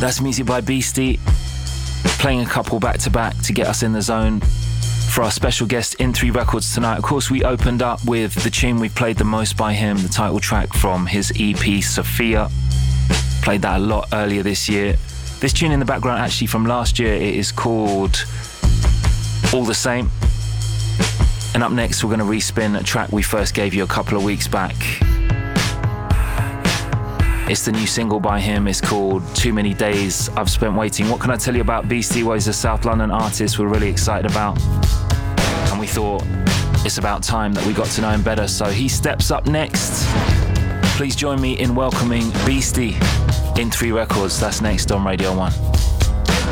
That's music by Beastie, playing a couple back to back to get us in the zone for our special guest In3 Records tonight. Of course, we opened up with the tune we've played the most by him, the title track from his EP Sophia. Played that a lot earlier this year. This tune in the background actually from last year, it is called All the Same. And up next, we're going to respin a track we first gave you a couple of weeks back. It's the new single by him. It's called Too Many Days I've Spent Waiting. What can I tell you about Beastie? Well, he's a South London artist we're really excited about. And we thought it's about time that we got to know him better. So he steps up next. Please join me in welcoming Beastie, In3 Records. That's next on Radio 1.